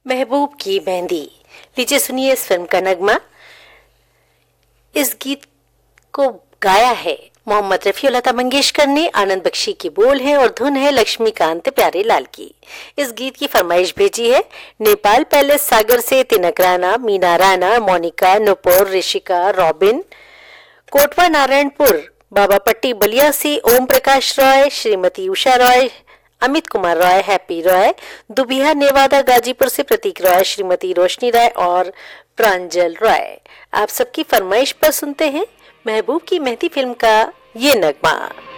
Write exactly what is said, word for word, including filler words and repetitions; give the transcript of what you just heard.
महबूब की मेहंदी। लीजिए सुनिए इस फिल्म का नगमा। इस गीत को गाया है मोहम्मद रफी और लता मंगेशकर ने। आनंद बख्शी की बोल है और धुन है लक्ष्मीकांत प्यारेलाल की। इस गीत की फरमाइश भेजी है नेपाल पैलेस सागर से तिनक राणा, मीना राणा, मोनिका, नुपुर, ऋषिका, रॉबिन, कोटवा नारायणपुर, बाबा पट्टी बलिया से ओम प्रकाश रॉय, श्रीमती उषा रॉय, अमित कुमार रॉय, हैप्पी रॉय, दुबिया नेवादा गाजीपुर से प्रतीक रॉय, श्रीमती रोशनी राय और प्रांजल रॉय। आप सबकी फरमाइश पर सुनते हैं महबूब की मेहंदी फिल्म का ये नगमा।